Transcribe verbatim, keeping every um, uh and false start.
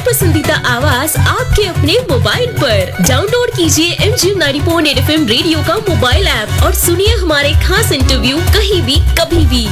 पसंदीदा आवाज आपके अपने मोबाइल पर। डाउनलोड कीजिए M G ninety point at F M radio का मोबाइल ऐप और सुनिए हमारे खास इंटरव्यू कहीं भी कभी भी।